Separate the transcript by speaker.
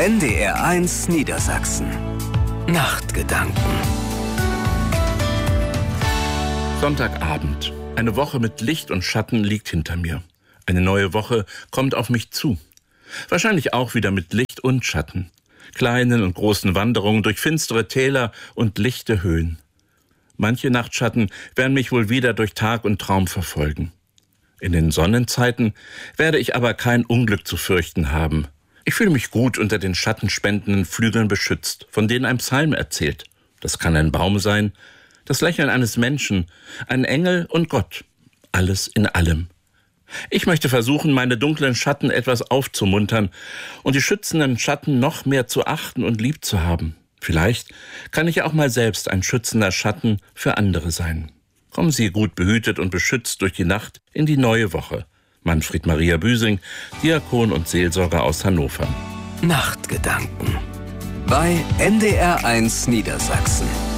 Speaker 1: NDR1 Niedersachsen. Nachtgedanken.
Speaker 2: Sonntagabend. Eine Woche mit Licht und Schatten liegt hinter mir. Eine neue Woche kommt auf mich zu. Wahrscheinlich auch wieder mit Licht und Schatten. Kleinen und großen Wanderungen durch finstere Täler und lichte Höhen. Manche Nachtschatten werden mich wohl wieder durch Tag und Traum verfolgen. In den Sonnenzeiten werde ich aber kein Unglück zu fürchten haben. Ich fühle mich gut unter den schattenspendenden Flügeln beschützt, von denen ein Psalm erzählt. Das kann ein Baum sein, das Lächeln eines Menschen, ein Engel und Gott. Alles in allem. Ich möchte versuchen, meine dunklen Schatten etwas aufzumuntern und die schützenden Schatten noch mehr zu achten und lieb zu haben. Vielleicht kann ich auch mal selbst ein schützender Schatten für andere sein. Kommen Sie gut behütet und beschützt durch die Nacht in die neue Woche. Manfred Maria Büsing, Diakon und Seelsorger aus Hannover.
Speaker 1: Nachtgedanken bei NDR1 Niedersachsen.